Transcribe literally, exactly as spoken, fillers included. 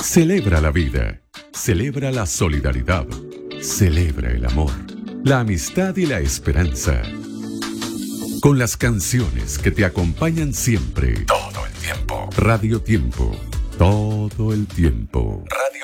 Celebra la vida, celebra la solidaridad, celebra el amor, la amistad y la esperanza. Con las canciones que te acompañan siempre. Todo el tiempo. Radio Tiempo. Todo el tiempo.